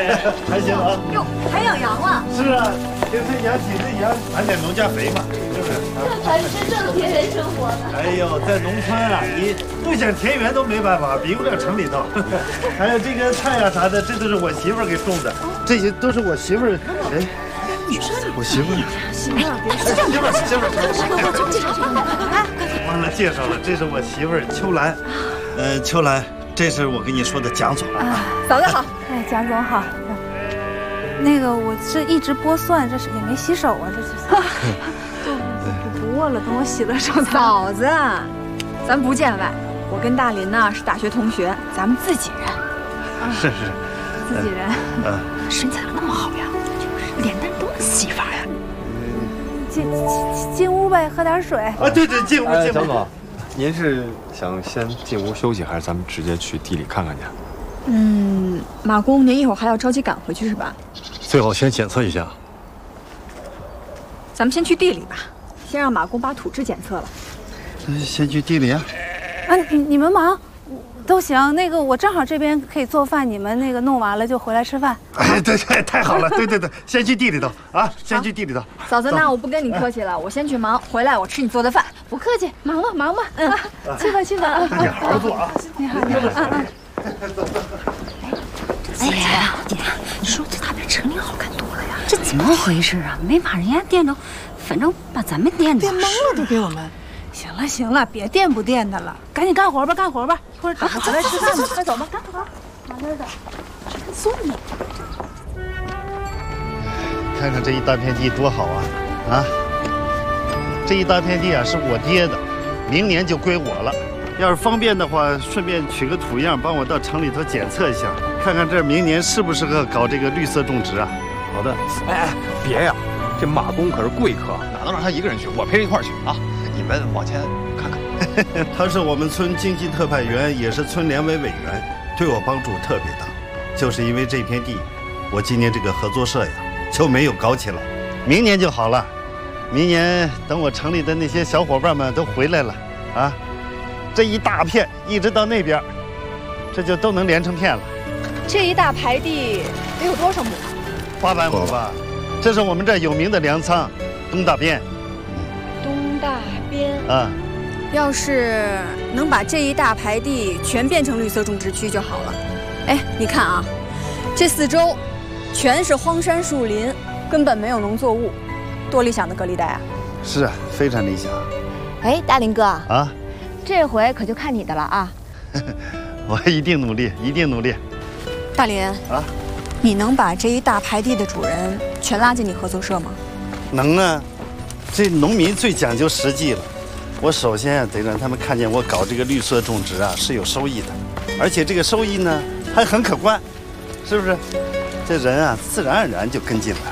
还行啊。 哟，还养羊了？ 是啊，天生养几只羊，买点农家肥嘛，是不是？ 这才是真正的田园生活呢。 哎呦，在农村啊，你不想田园都没办法，比不了城里头。还有这个菜呀啥的，这都是我媳妇儿给种的，这些都是我媳妇儿。哎，我媳妇儿。 行了，别说。 媳妇儿。 我介绍介绍。来， 忘了介绍了，这是我媳妇儿秋兰。秋兰，这是我跟你说的蒋总啊。 嫂子好。 哎，蒋总好。那个，我这一直剥蒜，这是也没洗手啊，这是。不握了，等我洗了手。 嫂子，咱不见外，我跟大林呢是大学同学，咱们自己人。 是， 自己人。 身材那么好呀，脸蛋多细法呀。 进屋呗，喝点水。 啊，对，进屋。 蒋总，您是想先进屋休息，还是咱们直接去地里看看去？ 马工，您一会儿还要着急赶回去是吧？ 最好先检测一下。 咱们先去地里吧，先让马工把土质检测了。 先去地里啊。 你们忙都行。那个我正好这边可以做饭，你们那个弄完了就回来吃饭。 哎，对，太好了。对，先去地里头啊，先去地里头。 嫂子，那我不跟你客气了，我先去忙，回来我吃你做的饭。不客气，忙吧。去吧。 你好好做啊。 你好。 哎呀，姐，你说这大边城里好看多了呀，这怎么回事啊？没把人家电着，反正把咱们电着。 电懵了都给我们。 行了，别电不电的了，赶紧干活吧，一会儿等回来吃饭吧。快走吧，赶快往那儿走。送你。 看看这一大片地多好啊！这一大片地啊是我爹的，明年就归我了。要是方便的话，顺便取个土样，帮我到城里头检测一下，看看这明年适不适合搞这个绿色种植啊？ 好的。哎，别呀，这马工可是贵客，哪能让他一个人去？我陪着一块儿去啊！你们往前看看。 他是我们村经济特派员，也是村联委委员，对我帮助特别大。就是因为这片地，我今年这个合作社呀就没有搞起来，明年就好了。明年等我城里的那些小伙伴们都回来了啊，这一大片一直到那边，这就都能连成片了。 这一大排地得有多少亩 ？800亩吧。这是我们这有名的粮仓，东大边。 东大边啊。 要是能把这一大排地全变成绿色种植区就好了。哎，你看啊，这四周全是荒山树林，根本没有农作物，多理想的隔离带啊！ 是啊，非常理想。 哎，大林哥啊， 这回可就看你的了啊！ 我一定努力，一定努力。 大林啊， 你能把这一大排地的主人全拉进你合作社吗？ 能啊，这农民最讲究实际了。我首先得让他们看见我搞这个绿色种植啊是有收益的，而且这个收益呢还很可观，是不是？这人啊自然而然就跟进来了。